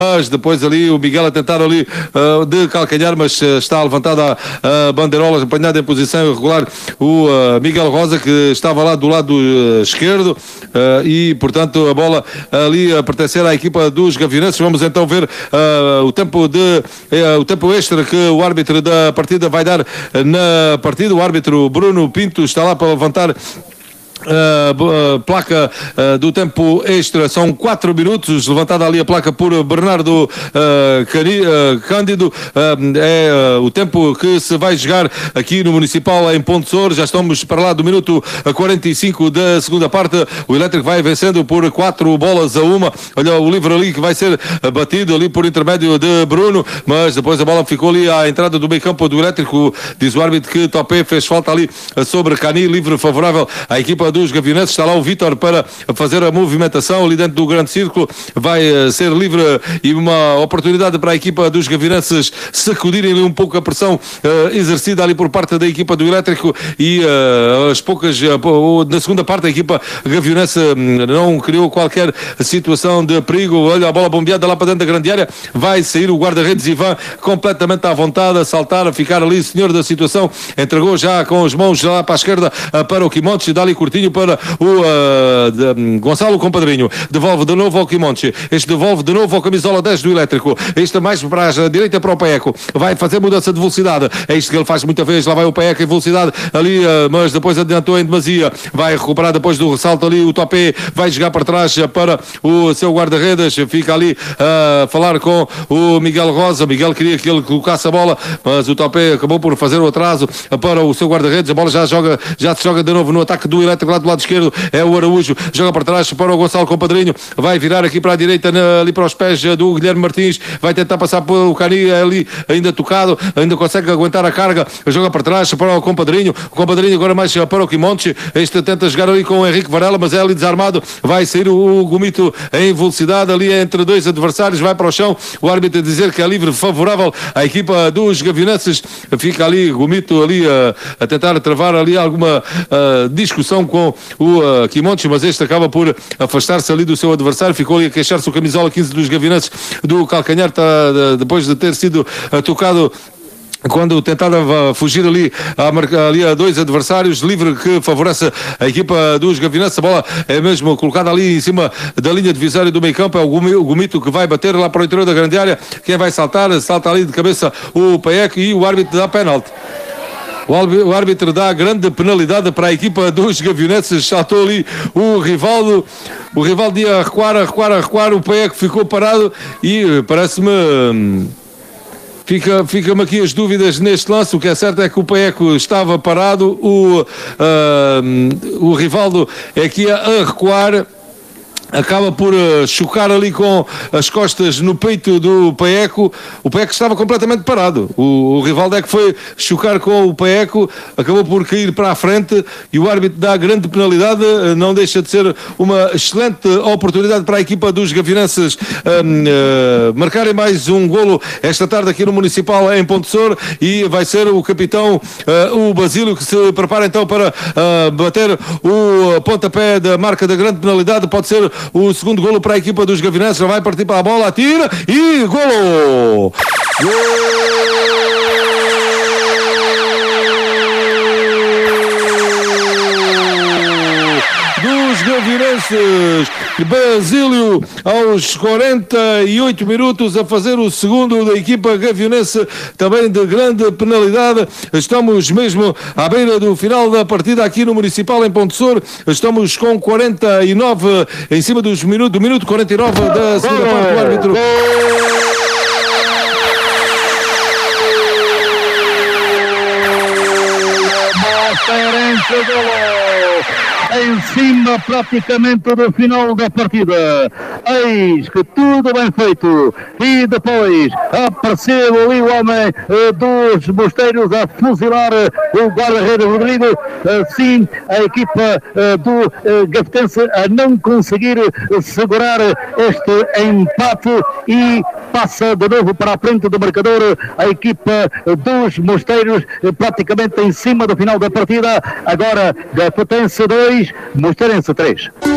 mas depois ali o Miguel a tentar ali de calcanhar, mas está levantada a bandeirola, apanhada em posição irregular o Miguel Rosa, que estava lá do lado esquerdo, e portanto a bola ali a pertencer à equipa dos Gaviões. Vamos então ver o tempo extra que o árbitro da partida vai dar na partida. O árbitro Bruno Pinto está lá para levantar placa do tempo extra. São 4 minutos, levantada ali a placa por Bernardo Cândido. É o tempo que se vai jogar aqui no Municipal em Pontessor. Já estamos para lá do minuto 45 da segunda parte. O Elétrico vai vencendo por 4-1. Olha o livre ali que vai ser batido ali por intermédio de Bruno, mas depois a bola ficou ali à entrada do meio campo do Elétrico. Diz o árbitro que Topé fez falta ali sobre Cani, livre favorável à equipa dos Gaviões. Está lá o Vítor para fazer a movimentação ali dentro do grande círculo. Vai ser livre e uma oportunidade para a equipa dos Gaviões sacudirem ali um pouco a pressão exercida ali por parte da equipa do Elétrico, e as poucas na segunda parte a equipa Gaviões não criou qualquer situação de perigo. Olha a bola bombeada lá para dentro da grande área, vai sair o guarda-redes Ivan completamente à vontade, a saltar, a ficar ali senhor da situação, entregou já com as mãos lá para a esquerda para o Quimontes, dá ali curtinho para o Gonçalo Compadrinho, devolve de novo ao Quimontes, este devolve de novo ao camisola 10 do Elétrico, este mais para a direita para o Paeco, vai fazer mudança de velocidade, é isto que ele faz muita vez, lá vai o Paeco em velocidade ali, mas depois adiantou em demasia, vai recuperar depois do ressalto ali o Topé, vai jogar para trás para o seu guarda-redes, fica ali a falar com o Miguel Rosa. Miguel queria que ele colocasse a bola, mas o Topé acabou por fazer o atraso para o seu guarda-redes. A bola já se joga de novo no ataque do Elétrico lá do lado esquerdo, é o Araújo, joga para trás para o Gonçalo Compadrinho, vai virar aqui para a direita, ali para os pés do Guilherme Martins, vai tentar passar pelo Cani, ali ainda tocado, ainda consegue aguentar a carga, joga para trás para o Compadrinho agora mais para o Quimontes, este tenta jogar ali com o Henrique Varela, mas é ali desarmado, vai sair o Gomito em velocidade, ali entre dois adversários, vai para o chão, o árbitro a dizer que é livre favorável à equipa dos Gaviões. Fica ali Gomito ali a tentar travar ali alguma discussão com o Quimontes, mas este acaba por afastar-se ali do seu adversário, ficou ali a queixar-se o camisola 15 dos Gaviões do calcanhar, depois de ter sido tocado quando tentava fugir ali a dois adversários, livre que favorece a equipa dos Gaviões. A bola é mesmo colocada ali em cima da linha divisória do meio campo, é o Gomito que vai bater lá para o interior da grande área. Quem vai salta ali de cabeça o Paeco, e o árbitro dá penalti. O árbitro dá grande penalidade para a equipa dos Gaviões. Saltou ali o Rivaldo ia recuar, o Paeco ficou parado e parece-me... Fica-me aqui as dúvidas neste lance. O que é certo é que o Paeco estava parado, o Rivaldo é que ia a recuar, acaba por chocar ali com as costas no peito do Paeco. O Paeco estava completamente parado. O Rivaldo é que foi chocar com o Paeco, acabou por cair para a frente, e o árbitro dá grande penalidade. Não deixa de ser uma excelente oportunidade para a equipa dos Gaviões marcarem mais um golo esta tarde aqui no Municipal em Pontessor, e vai ser o capitão, o Basílio, que se prepara então para bater o pontapé da marca da grande penalidade. Pode ser o segundo golo para a equipa dos Gaviões. Já vai partir para a bola, atira e golo! Dos Gaviões, Basílio aos 48 minutos a fazer o segundo da equipa Gaviões, também de grande penalidade. Estamos mesmo à beira do final da partida aqui no Municipal em Pontessor. Estamos com 49 em cima do minuto 49 da segunda parte. O árbitro em cima praticamente do final da partida. Eis que tudo bem feito, e depois apareceu ali o homem dos Mosteiros a fuzilar o guarda-redes Rodrigo. Sim, a equipa do Gafetense a não conseguir segurar este empate, e passa de novo para a frente do marcador a equipa dos Mosteiros, praticamente em cima do final da partida. Agora Gafetense 2, Mosteirense 3.